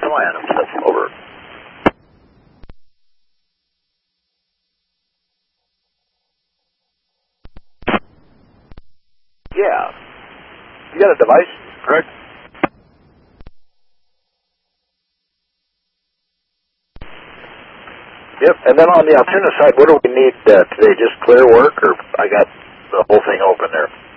Adam Adams. Over. Yeah. You got a device, correct? Yep. And then on the Altoona side, what do we need today? Just clear work, or I got the whole thing open there?